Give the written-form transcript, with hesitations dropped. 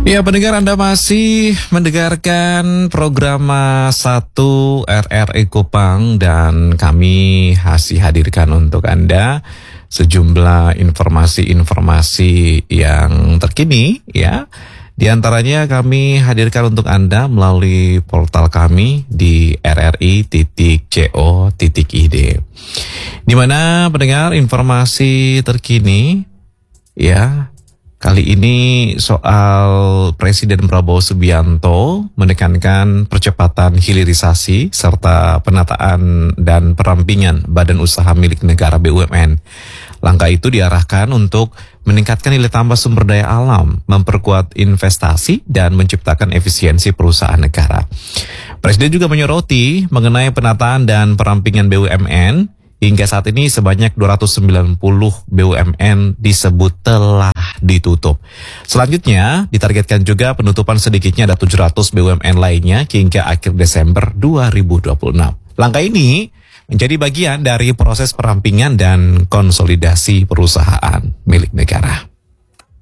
Ya, pendengar, Anda masih mendengarkan program 1 RRI Kupang dan kami masih hadirkan untuk Anda sejumlah informasi-informasi yang terkini ya. Di antaranya kami hadirkan untuk Anda melalui portal kami di rri.co.id. Di mana pendengar informasi terkini ya. Kali ini soal Presiden Prabowo Subianto menekankan percepatan hilirisasi serta penataan dan perampingan badan usaha milik negara BUMN. Langkah itu diarahkan untuk meningkatkan nilai tambah sumber daya alam, memperkuat investasi dan menciptakan efisiensi perusahaan negara. Presiden juga menyoroti mengenai penataan dan perampingan BUMN. Hingga saat ini sebanyak 290 BUMN disebut telah ditutup. Selanjutnya ditargetkan juga penutupan sedikitnya ada 700 BUMN lainnya hingga akhir Desember 2026. Langkah ini menjadi bagian dari proses perampingan dan konsolidasi perusahaan milik negara.